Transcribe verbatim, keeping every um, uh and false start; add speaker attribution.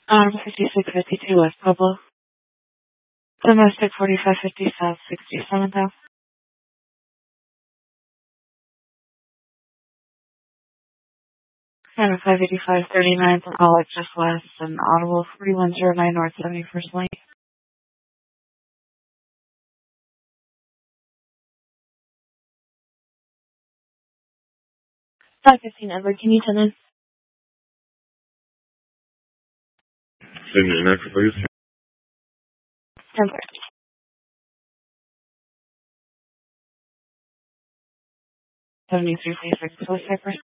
Speaker 1: Um, fifty-six fifty-two West Pueblo. Domestic forty-five fifty South sixty-seventh Ave. And five eighty-five thirty-ninth and all extras west and Audible forty-one oh nine North seventy-first Lane. five fifteen Edward, can you come in?
Speaker 2: Send your next, please.
Speaker 1: ten thirty. seventy-three forty-six West Cypress.